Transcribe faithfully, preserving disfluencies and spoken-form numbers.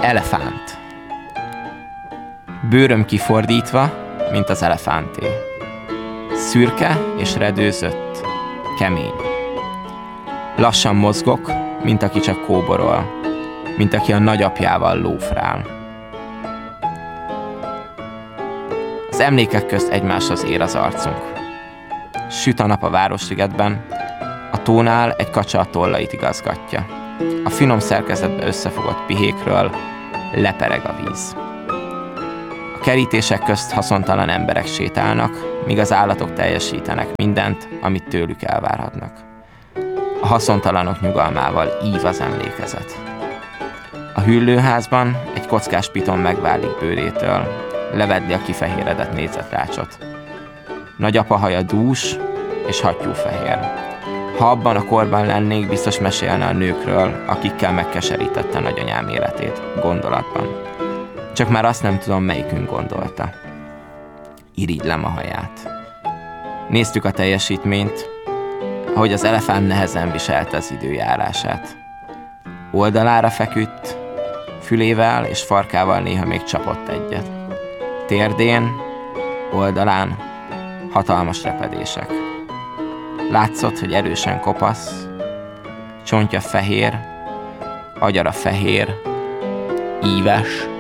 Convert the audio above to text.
Elefánt. Bőröm kifordítva, mint az elefánté. Szürke és redőzött, kemény. Lassan mozgok, mint aki csak kóborol, mint aki a nagyapjával lófrál. Az emlékek közt egymáshoz ér az arcunk. Süt a nap a Városligetben, a tónál egy kacsa a tollait igazgatja. A finom szerkezetbe összefogott pihékről lepereg a víz. A kerítések közt haszontalan emberek sétálnak, míg az állatok teljesítenek mindent, amit tőlük elvárhatnak. A haszontalanok nyugalmával ív az emlékezet. A hüllőházban egy kockás piton megválik bőrétől, levedli a kifehéredett négyzetrácsot. Nagyapa haja dús és hattyúfehér. Ha abban a korban lennék, biztos mesélne a nőkről, akikkel megkeserítette nagyanyám életét, gondolatban. Csak már azt nem tudom, melyikünk gondolta. Irigylem a haját. Néztük a teljesítményt, ahogy az elefánt nehezen viselte az időjárását. Oldalára feküdt, fülével és farkával néha még csapott egyet. Térdén, oldalán hatalmas repedések. Látszott, hogy erősen kopasz, csontja fehér, agyara fehér, íves,